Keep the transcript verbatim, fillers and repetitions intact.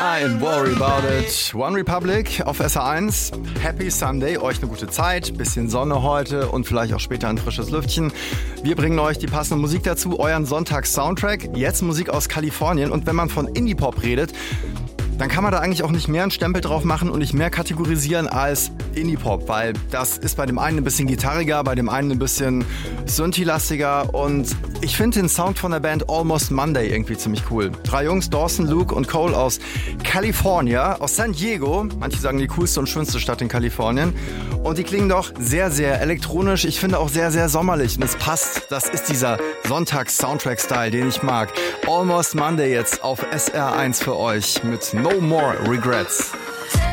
I'm worry about it. One Republic auf S R eins. Happy Sunday, euch eine gute Zeit, bisschen Sonne heute und vielleicht auch später ein frisches Lüftchen. Wir bringen euch die passende Musik dazu, euren Sonntags-Soundtrack. Jetzt Musik aus Kalifornien und wenn man von Indie-Pop redet, dann kann man da eigentlich auch nicht mehr einen Stempel drauf machen und nicht mehr kategorisieren als Indie-Pop, weil das ist bei dem einen ein bisschen gitarriger, bei dem einen ein bisschen Synthi-lastiger und ich finde den Sound von der Band Almost Monday irgendwie ziemlich cool. Drei Jungs, Dawson, Luke und Cole aus California, aus San Diego, manche sagen die coolste und schönste Stadt in Kalifornien und die klingen doch sehr, sehr elektronisch, ich finde auch sehr, sehr sommerlich und es passt, das ist dieser Sonntags-Soundtrack-Style, den ich mag. Almost Monday jetzt auf S R eins für euch mit No More Regrets.